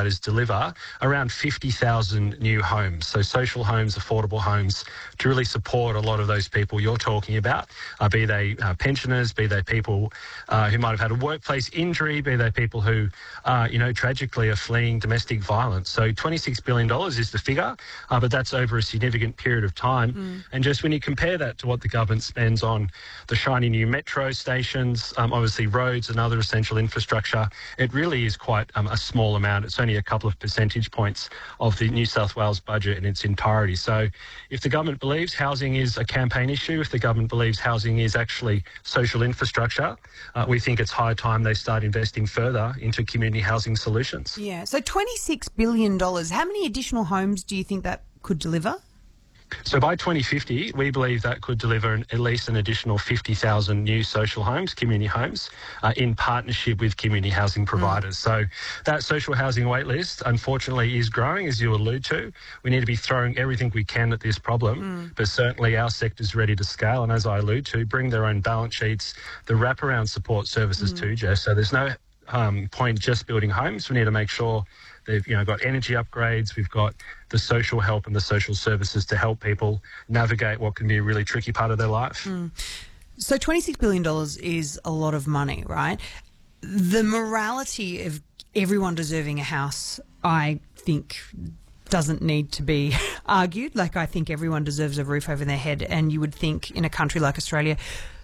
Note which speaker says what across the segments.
Speaker 1: that is deliver around 50,000 new homes. So social homes, affordable homes, to really support a lot of those people you're talking about, be they pensioners, be they people who might have had a workplace injury, be they people who, tragically are fleeing domestic violence. So $26 billion is the figure, but that's over a significant period of time. And just when you compare that to what the government spends on the shiny new metro stations, obviously roads and other essential infrastructure, it really is quite a small amount. It's only a couple of percentage points of the New South Wales budget in its entirety. So if the government believes housing is a campaign issue, if the government believes housing is actually social infrastructure, we think it's high time they start investing further into community housing solutions.
Speaker 2: Yeah, so $26 billion. How many additional homes do you think that could deliver?
Speaker 1: So by 2050, we believe that could deliver at least an additional 50,000 new social homes, community homes, in partnership with community housing providers. So that social housing wait list, unfortunately, is growing, as you allude to. We need to be throwing everything we can at this problem, but certainly our sector's ready to scale, and as I allude to, bring their own balance sheets, the wraparound support services too, Jess. So there's no point just building homes. We need to make sure they've got energy upgrades, we've got the social help and the social services to help people navigate what can be a really tricky part of their life.
Speaker 2: So $26 billion is a lot of money, right? The morality of everyone deserving a house, I think, doesn't need to be argued. Like, I think everyone deserves a roof over their head, and you would think in a country like Australia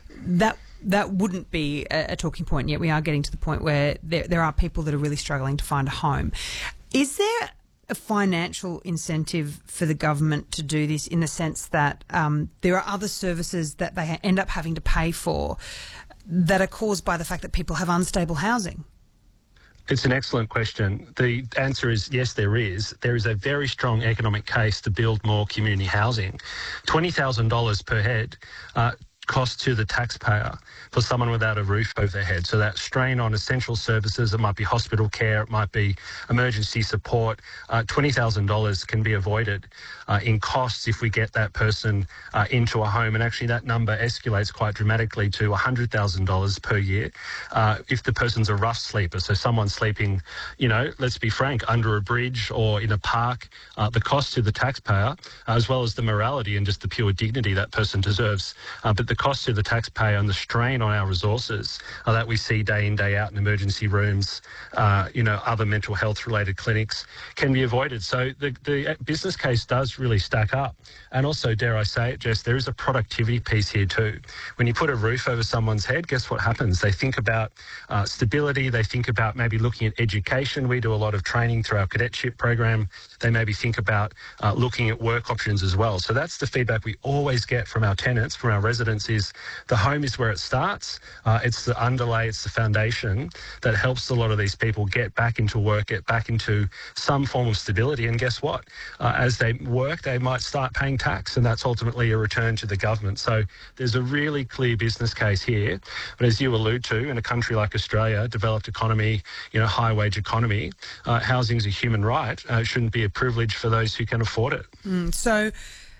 Speaker 2: that wouldn't be a talking point, yet we are getting to the point where there are people that are really struggling to find a home. Is there a financial incentive for the government to do this, in the sense that there are other services that they end up having to pay for that are caused by the fact that people have unstable housing?
Speaker 1: It's an excellent question. The answer is yes, there is. There is a very strong economic case to build more community housing. $20,000 per head cost to the taxpayer for someone without a roof over their head. So that strain on essential services, it might be hospital care, it might be emergency support, $20,000 can be avoided in costs if we get that person into a home. And actually that number escalates quite dramatically to $100,000 per year if the person's a rough sleeper. So someone sleeping, let's be frank, under a bridge or in a park, the cost to the taxpayer, as well as the morality and just the pure dignity that person deserves, but the cost to the taxpayer and the strain on our resources that we see day in, day out in emergency rooms, other mental health related clinics, can be avoided. So the business case does really stack up. And also, dare I say it, Jess, there is a productivity piece here too. When you put a roof over someone's head, guess what happens? They think about stability, they think about maybe looking at education. We do a lot of training through our cadetship program. They maybe think about looking at work options as well. So that's the feedback we always get from our tenants, from our residents, is the home is where it starts. It's the underlay, it's the foundation that helps a lot of these people get back into work, get back into some form of stability. And guess what? As they work, they might start paying tax, and that's ultimately a return to the government. So there's a really clear business case here. But as you allude to, in a country like Australia, developed economy, high wage economy, housing is a human right. It shouldn't be a privilege for those who can afford it.
Speaker 2: So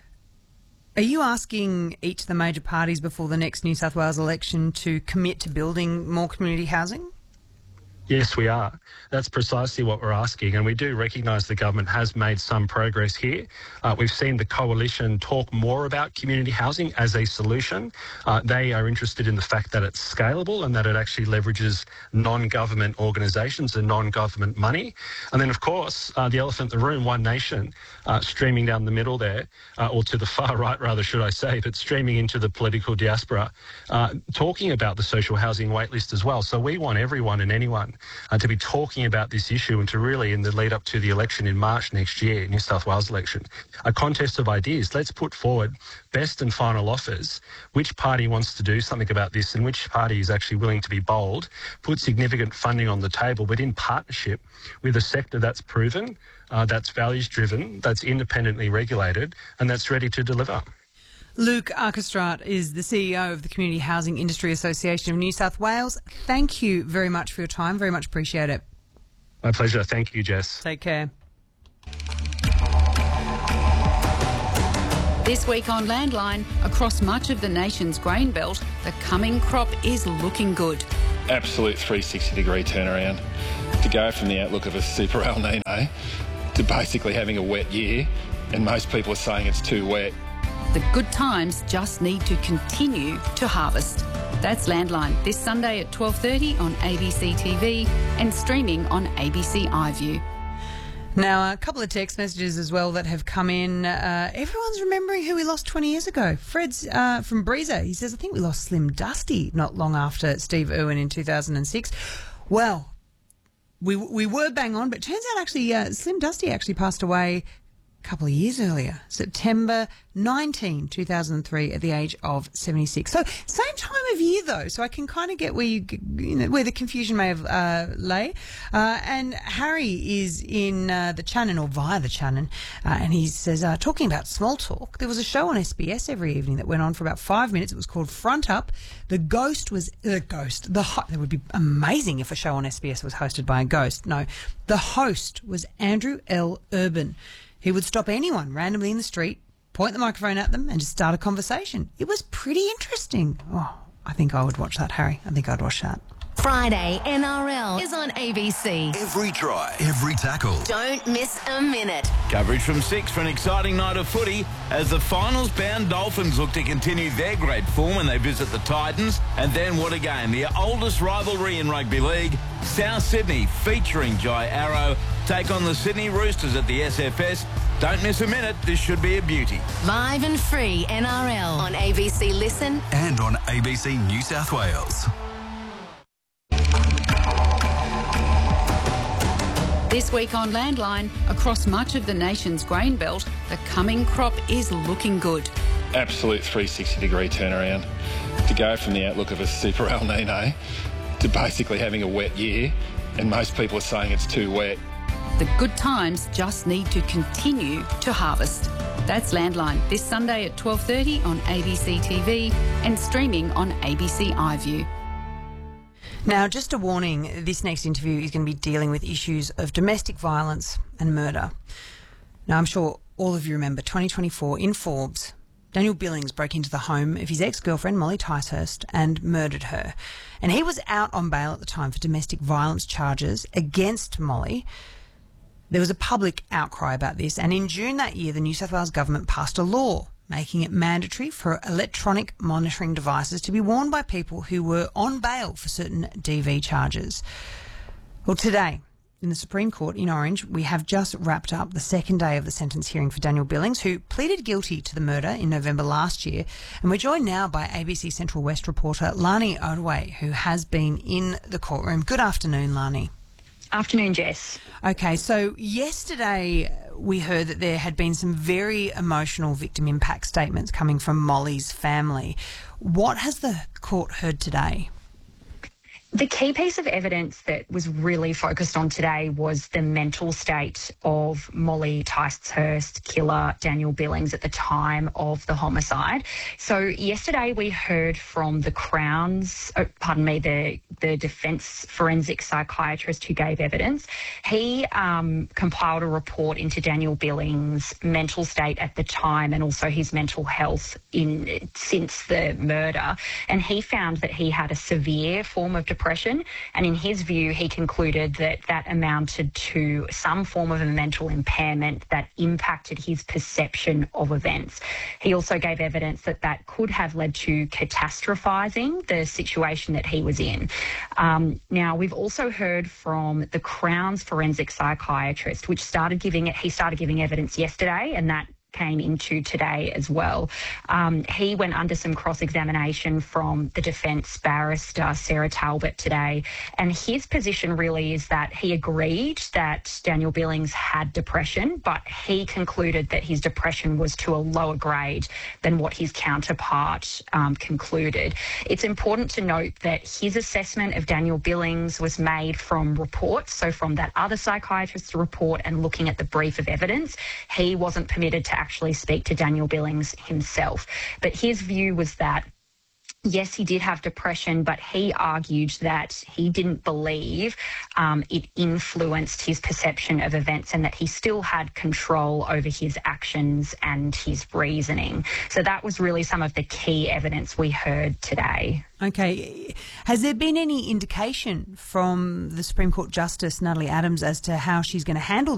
Speaker 2: are you asking each of the major parties before the next New South Wales election to commit to building more community housing?
Speaker 1: Yes, we are. That's precisely what we're asking, and we do recognise the government has made some progress here. We've seen the coalition talk more about community housing as a solution. They are interested in the fact that it's scalable and that it actually leverages non-government organisations and non-government money. And then, of course, the elephant in the room, One Nation, streaming down the middle there, or to the far right, rather, should I say, but streaming into the political diaspora, talking about the social housing waitlist as well. So we want everyone and anyone to be talking about this issue, and to really, in the lead up to the election in March next year, New South Wales election, a contest of ideas. Let's put forward best and final offers. Which party wants to do something about this, and which party is actually willing to be bold, put significant funding on the table, but in partnership with a sector that's proven, that's values driven, that's independently regulated, and that's ready to deliver.
Speaker 2: Luke Arkestraat is the CEO of the Community Housing Industry Association of New South Wales. Thank you very much for your time. Very much appreciate it.
Speaker 1: My pleasure. Thank you, Jess.
Speaker 2: Take care.
Speaker 3: This week on Landline, across much of the nation's grain belt, the coming crop is looking good.
Speaker 4: Absolute 360-degree turnaround. To go from the outlook of a super El Nino to basically having a wet year, and most people are saying it's too wet.
Speaker 3: The good times just need to continue to harvest. That's Landline, this Sunday at 12:30 on ABC TV and streaming on ABC iView.
Speaker 2: Now, a couple of text messages as well that have come in. Everyone's remembering who we lost 20 years ago. Fred's from Breezer. He says, I think we lost Slim Dusty not long after Steve Irwin in 2006. Well, we were bang on, but it turns out actually Slim Dusty actually passed away a couple of years earlier, September 19, 2003, at the age of 76. So same time of year though, so I can kind of get where where the confusion may have lay. And Harry is in the Channon, or via the Channon, and he says, talking about small talk, there was a show on SBS every evening that went on for about 5 minutes. It was called Front Up. It would be amazing if a show on SBS was hosted by a ghost. No, the host was Andrew L. Urban. He would stop anyone randomly in the street, point the microphone at them, and just start a conversation. It was pretty interesting. Oh, I think I would watch that, Harry. I think I'd watch that.
Speaker 5: Friday NRL is on ABC.
Speaker 6: Every try, every tackle.
Speaker 5: Don't miss a minute.
Speaker 7: Coverage from 6 for an exciting night of footy as the finals-bound Dolphins look to continue their great form when they visit the Titans. And then what a game, the oldest rivalry in rugby league. South Sydney, featuring Jai Arrow, take on the Sydney Roosters at the SFS. Don't miss a minute, this should be a beauty.
Speaker 5: Live and free NRL on ABC Listen
Speaker 6: and on ABC New South Wales.
Speaker 3: This week on Landline, across much of the nation's grain belt, the coming crop is looking good.
Speaker 4: Absolute 360-degree turnaround. To go from the outlook of a super El Nino to basically having a wet year, and most people are saying it's too wet.
Speaker 3: The good times just need to continue to harvest. That's Landline, this Sunday at 12:30 on ABC TV and streaming on ABC iView.
Speaker 2: Now, just a warning, this next interview is going to be dealing with issues of domestic violence and murder. Now, I'm sure all of you remember 2024 in Forbes, Daniel Billings broke into the home of his ex-girlfriend, Molly Ticehurst, and murdered her. And he was out on bail at the time for domestic violence charges against Molly. There was a public outcry about this, and in June that year, the New South Wales government passed a law making it mandatory for electronic monitoring devices to be worn by people who were on bail for certain DV charges. Well, today, in the Supreme Court in Orange, we have just wrapped up the second day of the sentence hearing for Daniel Billings, who pleaded guilty to the murder in November last year. And we're joined now by ABC Central West reporter Lani Odway, who has been in the courtroom. Good afternoon, Lani.
Speaker 8: Afternoon, Jess.
Speaker 2: Okay, so yesterday we heard that there had been some very emotional victim impact statements coming from Molly's family. What has the court heard today?
Speaker 8: The key piece of evidence that was really focused on today was the mental state of Molly Ticehurst killer Daniel Billings at the time of the homicide. So yesterday we heard from the Crown's, the defence forensic psychiatrist who gave evidence. He compiled a report into Daniel Billings' mental state at the time and also his mental health since the murder. And he found that he had a severe form of depression, and in his view he concluded that amounted to some form of a mental impairment that impacted his perception of events. He also gave evidence that could have led to catastrophising the situation that he was in. Now, we've also heard from the Crown's forensic psychiatrist, he started giving evidence yesterday, and that came into today as well. He went under some cross-examination from the defence barrister, Sarah Talbot, today, and his position really is that he agreed that Daniel Billings had depression, but he concluded that his depression was to a lower grade than what his counterpart concluded. It's important to note that his assessment of Daniel Billings was made from reports, so from that other psychiatrist's report and looking at the brief of evidence. He wasn't permitted to actually speak to Daniel Billings himself. But his view was that Yes, he did have depression, but he argued that he didn't believe it influenced his perception of events and that he still had control over his actions and his reasoning. So that was really some of the key evidence we heard today.
Speaker 2: Okay. Has there been any indication from the Supreme Court Justice, Natalie Adams, as to how she's going to handle